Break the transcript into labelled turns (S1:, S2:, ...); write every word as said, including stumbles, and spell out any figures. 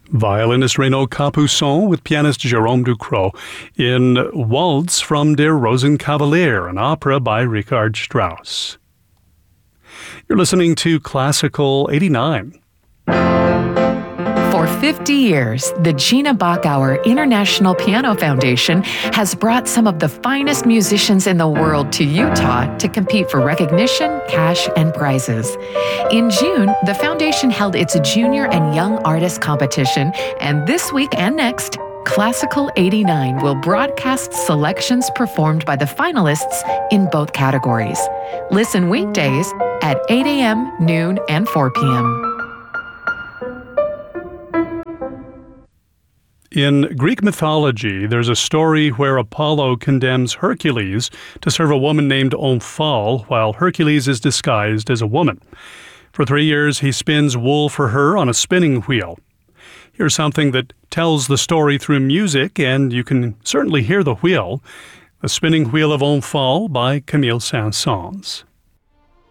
S1: Violinist Renaud Capuçon with pianist Jérôme Ducrot in Waltz from Der Rosenkavalier, an opera by Richard Strauss. You're listening to Classical eighty-nine.
S2: For fifty years, the Gina Bachauer International Piano Foundation has brought some of the finest musicians in the world to Utah to compete for recognition, cash, and prizes. In June, the foundation held its Junior and Young Artist Competition, and this week and next, Classical eighty-nine will broadcast selections performed by the finalists in both categories. Listen weekdays at eight a.m., noon, and four p.m.
S1: In Greek mythology, there's a story where Apollo condemns Hercules to serve a woman named Omphale while Hercules is disguised as a woman. For three years, he spins wool for her on a spinning wheel. Here's something that tells the story through music, and you can certainly hear the wheel. The Spinning Wheel of Omphale by Camille Saint-Saëns.